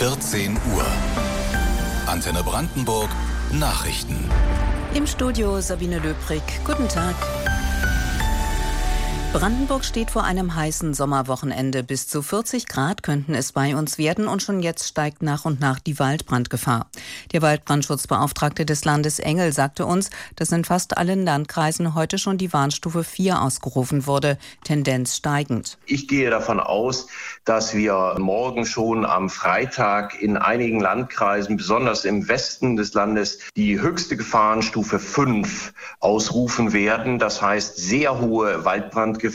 14 Uhr. Antenne Brandenburg, Nachrichten. Im Studio Sabine Löbrig. Guten Tag. Brandenburg steht vor einem heißen Sommerwochenende. Bis zu 40 Grad könnten es bei uns werden und schon jetzt steigt nach und nach die Waldbrandgefahr. Der Waldbrandschutzbeauftragte des Landes Engel sagte uns, dass in fast allen Landkreisen heute schon die Warnstufe 4 ausgerufen wurde, Tendenz steigend. Ich gehe davon aus, dass wir morgen schon am Freitag in einigen Landkreisen, besonders im Westen des Landes, die höchste Gefahrenstufe 5 ausrufen werden. Das heißt sehr hohe Waldbrandgefahr.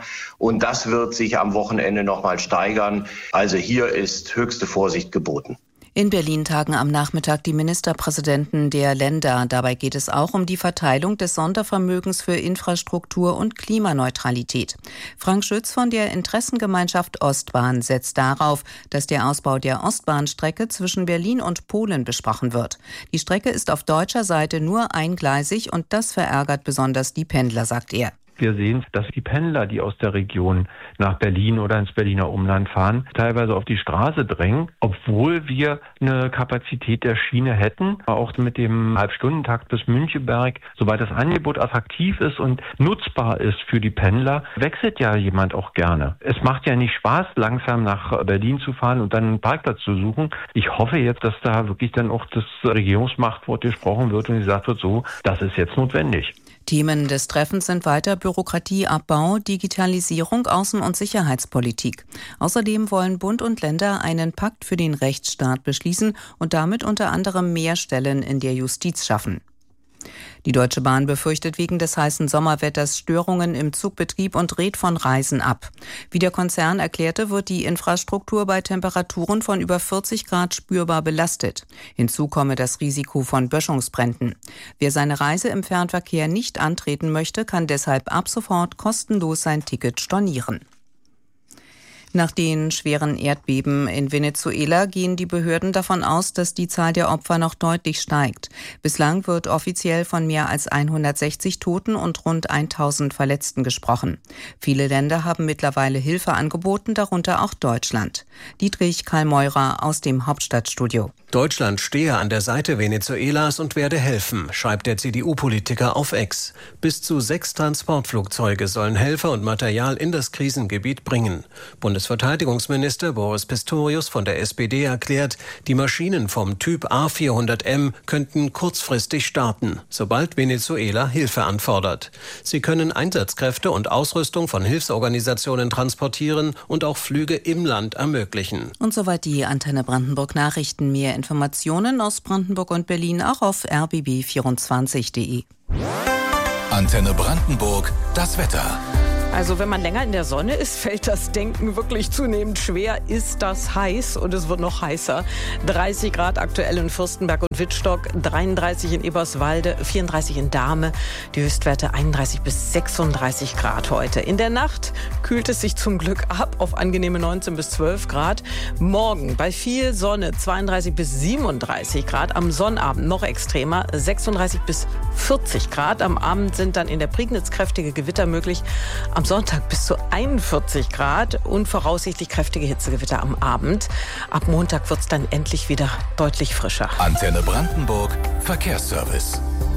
Und das wird sich am Wochenende nochmal steigern. Also hier ist höchste Vorsicht geboten. In Berlin tagen am Nachmittag die Ministerpräsidenten der Länder. Dabei geht es auch um die Verteilung des Sondervermögens für Infrastruktur und Klimaneutralität. Frank Schütz von der Interessengemeinschaft Ostbahn setzt darauf, dass der Ausbau der Ostbahnstrecke zwischen Berlin und Polen besprochen wird. Die Strecke ist auf deutscher Seite nur eingleisig und das verärgert besonders die Pendler, sagt er. Wir sehen, dass die Pendler, die aus der Region nach Berlin oder ins Berliner Umland fahren, teilweise auf die Straße drängen, obwohl wir eine Kapazität der Schiene hätten, auch mit dem Halbstundentakt bis Müncheberg. Sobald das Angebot attraktiv ist und nutzbar ist für die Pendler, wechselt ja jemand auch gerne. Es macht ja nicht Spaß, langsam nach Berlin zu fahren und dann einen Parkplatz zu suchen. Ich hoffe jetzt, dass da wirklich dann auch das Regierungsmachtwort gesprochen wird und gesagt wird, so, das ist jetzt notwendig. Themen des Treffens sind weiter Bürokratieabbau, Digitalisierung, Außen- und Sicherheitspolitik. Außerdem wollen Bund und Länder einen Pakt für den Rechtsstaat beschließen und damit unter anderem mehr Stellen in der Justiz schaffen. Die Deutsche Bahn befürchtet wegen des heißen Sommerwetters Störungen im Zugbetrieb und rät von Reisen ab. Wie der Konzern erklärte, wird die Infrastruktur bei Temperaturen von über 40 Grad spürbar belastet. Hinzu komme das Risiko von Böschungsbränden. Wer seine Reise im Fernverkehr nicht antreten möchte, kann deshalb ab sofort kostenlos sein Ticket stornieren. Nach den schweren Erdbeben in Venezuela gehen die Behörden davon aus, dass die Zahl der Opfer noch deutlich steigt. Bislang wird offiziell von mehr als 160 Toten und rund 1000 Verletzten gesprochen. Viele Länder haben mittlerweile Hilfe angeboten, darunter auch Deutschland. Dietrich Karl-Meurer aus dem Hauptstadtstudio. Deutschland stehe an der Seite Venezuelas und werde helfen, schreibt der CDU-Politiker auf X. Bis zu 6 Transportflugzeuge sollen Helfer und Material in das Krisengebiet bringen. Bundesverteidigungsminister Boris Pistorius von der SPD erklärt, die Maschinen vom Typ A400M könnten kurzfristig starten, sobald Venezuela Hilfe anfordert. Sie können Einsatzkräfte und Ausrüstung von Hilfsorganisationen transportieren und auch Flüge im Land ermöglichen. Und soweit die Antenne Brandenburg Nachrichten. Mehr Informationen aus Brandenburg und Berlin auch auf rbb24.de. Antenne Brandenburg, das Wetter. Also wenn man länger in der Sonne ist, fällt das Denken wirklich zunehmend schwer. Ist das heiß? Und es wird noch heißer. 30 Grad aktuell in Fürstenberg und Wittstock, 33 in Eberswalde, 34 in Dahme. Die Höchstwerte 31 bis 36 Grad heute. In der Nacht kühlt es sich zum Glück ab auf angenehme 19 bis 12 Grad. Morgen bei viel Sonne 32 bis 37 Grad. Am Sonnabend noch extremer 36 bis 40 Grad. Am Abend sind dann in der Prignitz kräftige Gewitter möglich. Am Sonntag bis zu 41 Grad und voraussichtlich kräftige Hitzegewitter am Abend. Ab Montag wird es dann endlich wieder deutlich frischer. Antenne Brandenburg, Verkehrsservice.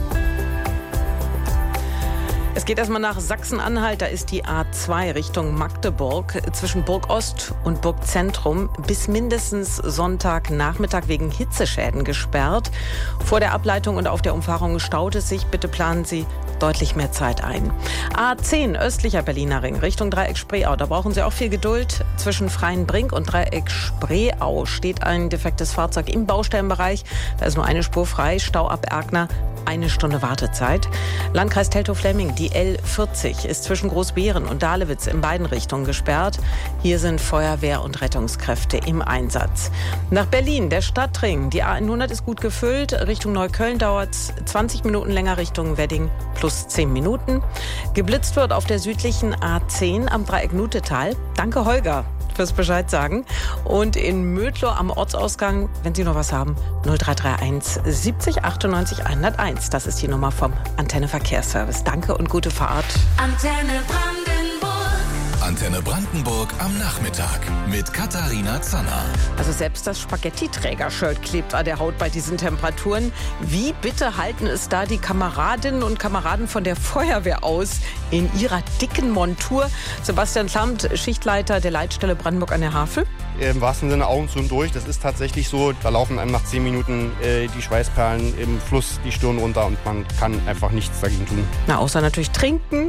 Es geht erstmal nach Sachsen-Anhalt. Da ist die A2 Richtung Magdeburg zwischen Burg Ost und Burg Zentrum bis mindestens Sonntagnachmittag wegen Hitzeschäden gesperrt. Vor der Ableitung und auf der Umfahrung staut es sich. Bitte planen Sie deutlich mehr Zeit ein. A10 östlicher Berliner Ring Richtung Dreieck Spreeau. Da brauchen Sie auch viel Geduld. Zwischen Freienbrink und Dreieck Spreeau steht ein defektes Fahrzeug im Baustellenbereich. Da ist nur eine Spur frei. Stau ab Erkner. 1 Stunde Wartezeit. Landkreis Teltow-Fläming, die L40 ist zwischen Großbeeren und Dahlewitz in beiden Richtungen gesperrt. Hier sind Feuerwehr und Rettungskräfte im Einsatz. Nach Berlin, der Stadtring. Die A100 ist gut gefüllt. Richtung Neukölln dauert es 20 Minuten länger, Richtung Wedding plus 10 Minuten. Geblitzt wird auf der südlichen A10 am Dreieck Nutetal. Danke, Holger, fürs Bescheid sagen. Und in Mödlow am Ortsausgang, wenn Sie noch was haben, 0331 70 98 101. Das ist die Nummer vom Antenne Verkehrsservice. Danke und gute Fahrt. Antenne Brandenburg. Antenne Brandenburg am Nachmittag mit Katharina Zanner. Also selbst das Spaghetti-Träger-Shirt klebt an der Haut bei diesen Temperaturen. Wie bitte halten es da die Kameradinnen und Kameraden von der Feuerwehr aus in ihrer dicken Montur? Sebastian Klamt, Schichtleiter der Leitstelle Brandenburg an der Havel. Im wahrsten Sinne Augen zu und durch. Das ist tatsächlich so. Da laufen einem nach 10 Minuten die Schweißperlen im Fluss die Stirn runter und man kann einfach nichts dagegen tun. Na, außer natürlich trinken.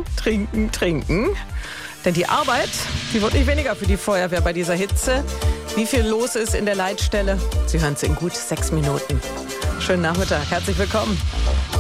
Denn die Arbeit, die wird nicht weniger für die Feuerwehr bei dieser Hitze. Wie viel los ist in der Leitstelle? Sie hören es in gut 6 Minuten. Schönen Nachmittag, herzlich willkommen.